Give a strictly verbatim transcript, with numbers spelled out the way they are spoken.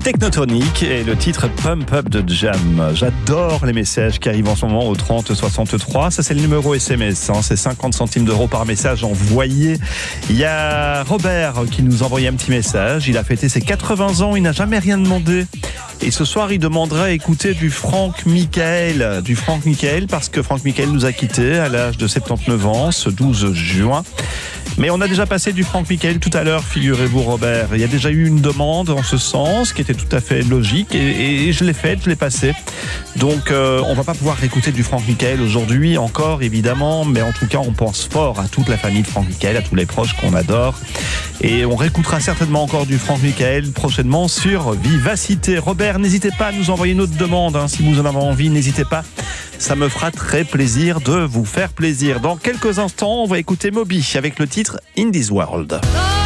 Technotonique et le titre Pump Up de Jam. J'adore les messages qui arrivent en ce moment au trente soixante-trois. Ça, c'est le numéro S M S. Hein. C'est cinquante centimes d'euros par message envoyé. Il y a Robert qui nous a envoyé un petit message. Il a fêté ses quatre-vingts ans. Il n'a jamais rien demandé. Et ce soir, il demanderait à écouter du Franck Michael. Du Franck Michael parce que Franck Michael nous a quittés à l'âge de soixante-dix-neuf ans, ce douze juin. Mais on a déjà passé du Franck Michael tout à l'heure, figurez-vous Robert. Il y a déjà eu une demande en ce sens qui était tout à fait logique et, et je l'ai faite, je l'ai passée. Donc euh, on va pas pouvoir écouter du Franck Michael aujourd'hui encore évidemment, mais en tout cas on pense fort à toute la famille de Franck Michael, à tous les proches qu'on adore. Et on réécoutera certainement encore du Franck Michael prochainement sur Vivacité. Robert, n'hésitez pas à nous envoyer une autre demande, hein, si vous en avez envie, n'hésitez pas. Ça me fera très plaisir de vous faire plaisir. Dans quelques instants, on va écouter Moby avec le titre In This World.